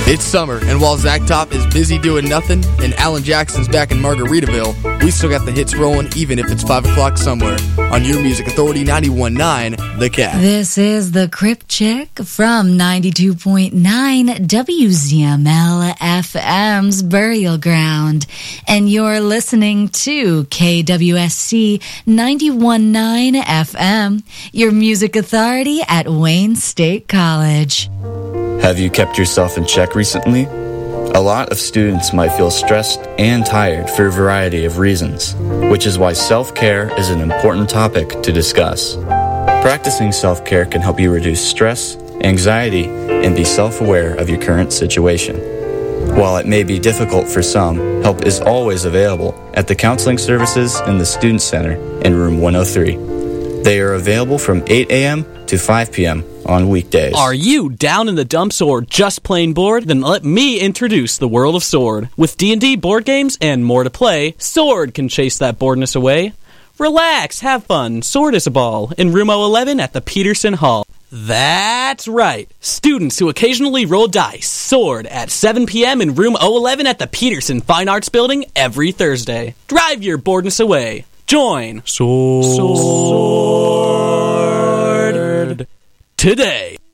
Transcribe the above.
It's summer, and while Zach Top is busy doing nothing and Alan Jackson's back in Margaritaville, we still got the hits rolling even if it's 5 o'clock somewhere. On your Music Authority 91.9, The Cat. This is the Crip Chick from 92.9 WZML FM's Burial Ground. And you're listening to KWSC 91.9 FM, your Music Authority at Wayne State College. Have you kept yourself in check recently? A lot of students might feel stressed and tired for a variety of reasons, which is why self-care is an important topic to discuss. Practicing self-care can help you reduce stress, anxiety, and be self-aware of your current situation. While it may be difficult for some, help is always available at the counseling services in the Student Center in room 103. They are available from 8 a.m. to 5 p.m. on weekdays. Are you down in the dumps or just plain bored? Then let me introduce the world of Sword. With D&D board games and more to play, Sword can chase that boredness away. Relax, have fun, Sword is a ball in room 011 at the Peterson Hall. That's right, students who occasionally roll dice, Sword at 7 p.m. in room 011 at the Peterson Fine Arts Building every Thursday. Drive your boredness away. Join Sword today.